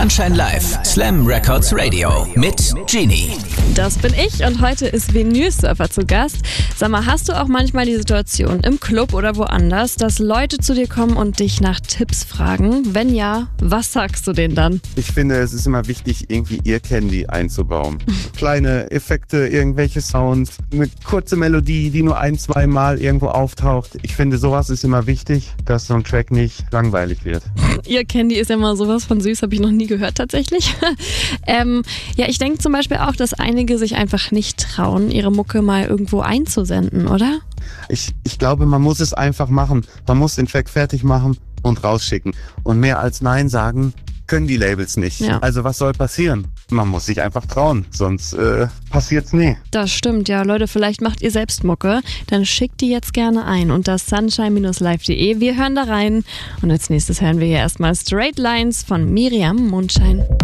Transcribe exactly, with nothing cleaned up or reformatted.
Sunshine Live, Slam Records Radio mit Genie. Das bin ich und heute ist Vinylsurfer zu Gast. Sag mal, hast du auch manchmal die Situation im Club oder woanders, dass Leute zu dir kommen und dich nach Tipps fragen? Wenn ja, was sagst du denen dann? Ich finde, es ist immer wichtig, irgendwie Ear-Candy einzubauen. Kleine Effekte, irgendwelche Sounds, eine kurze Melodie, die nur ein, zwei Mal irgendwo auftaucht. Ich finde, sowas ist immer wichtig, dass so ein Track nicht langweilig wird. Ear-Candy ist ja mal sowas von süß, habe ich noch nie gehört tatsächlich. ähm, ja, ich denke zum Beispiel auch, dass einige sich einfach nicht trauen, ihre Mucke mal irgendwo einzusenden, oder? Ich, ich glaube, man muss es einfach machen. Man muss den Track fertig machen und rausschicken. Und mehr als Nein sagen können die Labels nicht. Ja. Also was soll passieren? Man muss sich einfach trauen, sonst äh, passiert's nie. Das stimmt, ja. Leute, vielleicht macht ihr selbst Mucke. Dann schickt die jetzt gerne ein unter sunshine Bindestrich live Punkt de. Wir hören da rein. Und als nächstes hören wir hier erstmal Straight Lines von Miriam Mondschein.